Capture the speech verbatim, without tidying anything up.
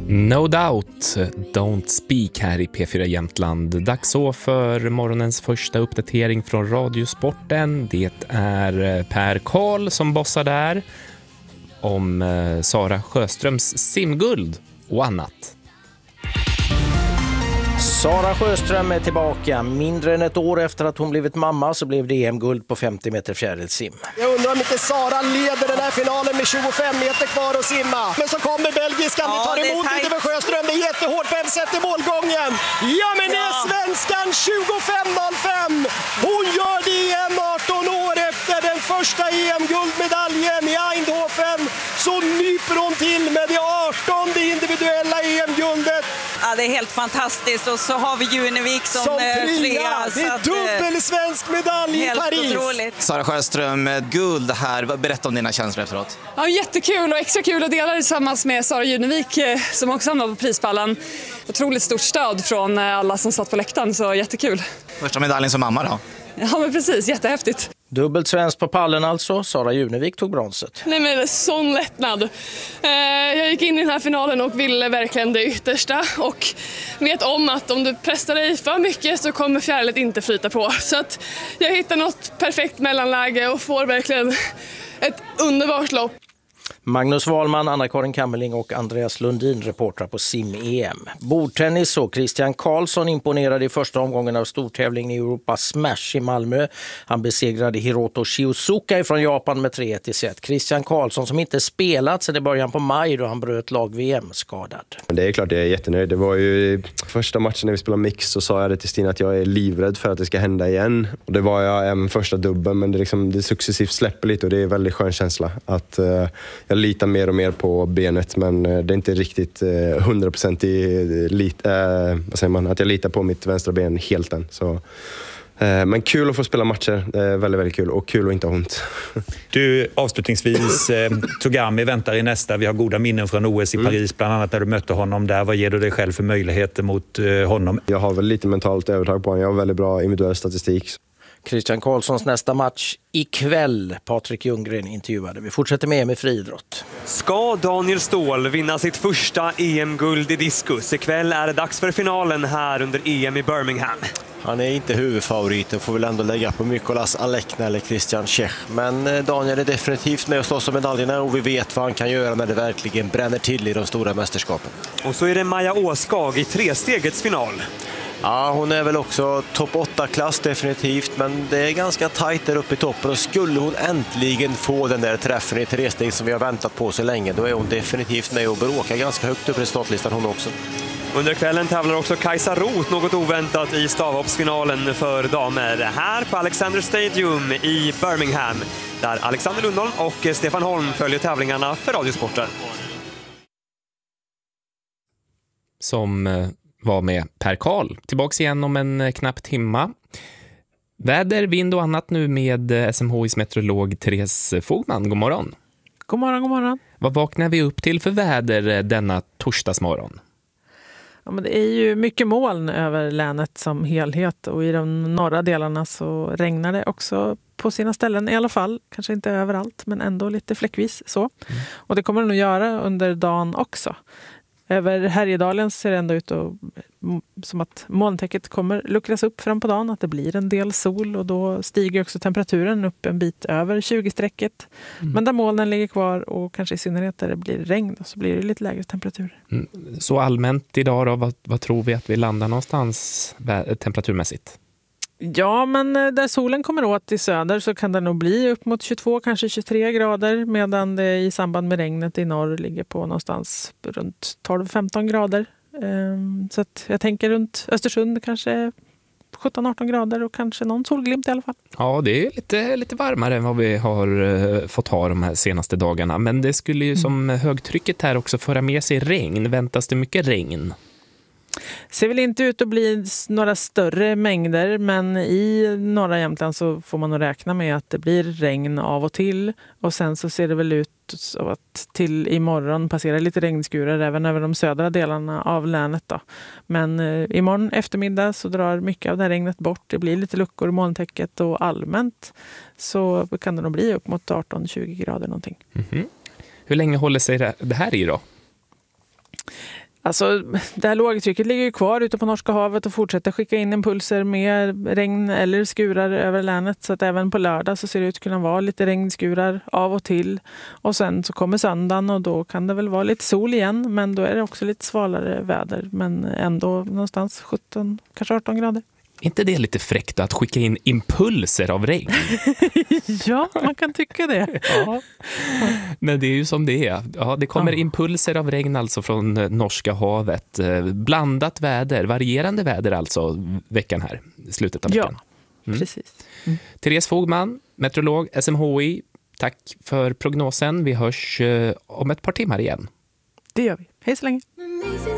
No doubt, don't speak här i P fyra Jämtland. Dags så för morgonens första uppdatering från Radiosporten. Det är Per Karl som bossar där om Sara Sjöströms simguld och annat. Sara Sjöström är tillbaka. Mindre än ett år efter att hon blivit mamma så blev det E M-guld på femtio meter fjärilsim. Jag undrar om inte Sara leder den här finalen med tjugofem meter kvar att simma. Men så kommer belgiskan, vi tar emot lite med Sjöström. Det är jättehårt, fem set i målgången. Ja, men det är svenskan tjugofem noll fem. Hon gör det igen arton år efter den första E M-guldmedaljen i Eindhoven. Så nyper hon till med det artonde individuella E M-guldet. Ja, det är helt fantastiskt. Och så har vi Junevik som, som trea. trea. Det är dubbel svensk medalj i Paris. Otroligt. Sara Sjöström, guld här. Berätta om dina känslor efteråt. Ja, jättekul och extra kul att dela det tillsammans med Sara Junevik som också hamnade på prispallen. Otroligt stort stöd från alla som satt på läktaren, så jättekul. Första medaljen som mamma då? Ja, men precis. Jättehäftigt. Dubbelt svensk på pallen alltså. Sara Junevik tog bronset. Nej, men sån lättnad. Jag gick in i den här finalen och ville verkligen det yttersta. Och vet om att om du pressar dig för mycket så kommer fjärilet inte flyta på. Så att jag hittar något perfekt mellanläge och får verkligen ett underbart lopp. Magnus Wahlman, Anna-Karin Kammerling och Andreas Lundin reportrar på sim-E M. Bordtennis och Christian Karlsson imponerade i första omgången av stortävlingen i Europa Smash i Malmö. Han besegrade Hiroto Shiosuka från Japan med tre ett i set. Christian Karlsson som inte spelat sedan i början på maj då han bröt lag-V M-skadad. Det är klart jag är jättenöjd. Det var ju första matchen när vi spelade mix så sa jag det till Stina att jag är livrädd för att det ska hända igen. Och det var jag även första dubben, men det, liksom, det successivt släpper lite och det är en väldigt skön känsla att uh, jag litar mer och mer på benet, men det är inte riktigt hundra procent i lit, äh, vad säger man, att jag litar på mitt vänstra ben helt än. Så, äh, men kul att få spela matcher, det är väldigt, väldigt kul och kul att inte ha ont. Du, avslutningsvis, eh, Togami väntar i nästa. Vi har goda minnen från O S i Paris, mm. bland annat när du mötte honom där. Vad ger du dig själv för möjligheter mot eh, honom? Jag har väl lite mentalt övertag på honom, jag har väldigt bra individuell statistik. Christian Karlssons nästa match ikväll. Patrik Ljunggren intervjuade. Vi fortsätter med med friidrott. Ska Daniel Ståhl vinna sitt första E M-guld i diskus? Ikväll är det dags för finalen här under E M i Birmingham. Han är inte huvudfavoriten, får väl ändå lägga på Mykolas Alekna eller Christian Čech. Men Daniel är definitivt med och slåss om medaljerna och vi vet vad han kan göra när det verkligen bränner till i de stora mästerskapen. Och så är det Maja Åskag i trestegets final. Ja, hon är väl också topp åtta-klass definitivt, men det är ganska tajt där uppe i toppen och skulle hon äntligen få den där träffen i tresteg som vi har väntat på så länge, då är hon definitivt med och bråkar ganska högt upp i startlistan hon också. Under kvällen tävlar också Kajsa Roth något oväntat i stavhoppsfinalen för damer här på Alexander Stadium i Birmingham, där Alexander Lundholm och Stefan Holm följer tävlingarna för Radiosporten. Som var med Per Karl. Tillbaks igen om en knapp timma. Väder, vind och annat nu med S M H:s meteorolog Therese Fogman. God morgon. God morgon, god morgon. Vad vaknar vi upp till för väder denna torsdagsmorgon? Ja, men det är ju mycket moln över länet som helhet och i de norra delarna så regnar det också på sina ställen i alla fall. Kanske inte överallt men ändå lite fläckvis så. Mm. Och det kommer det nog göra under dagen också. Över Härjedalen ser det ändå ut att, som att molntäcket kommer luckras upp fram på dagen. Att det blir en del sol och då stiger också temperaturen upp en bit över tjugo-strecket. Mm. Men där molnen ligger kvar och kanske i synnerhet där det blir regn så blir det lite lägre temperatur. Mm. Så allmänt idag då, vad, vad tror vi att vi landar någonstans temperaturmässigt? Ja, men där solen kommer åt i söder så kan det nog bli upp mot tjugotvå, kanske tjugotre grader medan det i samband med regnet i norr ligger på någonstans runt tolv femton grader. Så att jag tänker runt Östersund kanske sjutton arton grader och kanske någon solglimt i alla fall. Ja, det är lite, lite varmare än vad vi har fått ha de här senaste dagarna. Men det skulle ju mm. som högtrycket här också föra med sig regn. Väntas det mycket regn? Ser väl inte ut att bli några större mängder, men i norra Jämtland så får man nog räkna med att det blir regn av och till. Och sen så ser det väl ut så att till imorgon passerar lite regnskurar även över de södra delarna av länet då. Men eh, imorgon eftermiddag så drar mycket av det här regnet bort. Det blir lite luckor i molntäcket och allmänt så kan det nog bli upp mot arton tjugo grader någonting. Mm-hmm. Hur länge håller sig det här i då? Alltså, det här lågtrycket ligger ju kvar ute på Norska havet och fortsätter skicka in impulser med regn eller skurar över länet. Så att även på lördag så ser det ut att kunna vara lite regnskurar av och till. Och sen så kommer söndagen och då kan det väl vara lite sol igen. Men då är det också lite svalare väder. Men ändå någonstans sjutton, kanske arton grader. Inte det lite fräckt att skicka in impulser av regn? Ja, man kan tycka det. Ja. Men det är ju som det är. Ja, det kommer impulser av regn alltså från Norska havet. Blandat väder, varierande väder alltså veckan här, slutet av veckan. Ja, mm. precis. Mm. Therese Fogman, meteorolog, S M H I. Tack för prognosen. Vi hörs om ett par timmar igen. Det gör vi. Hej så länge.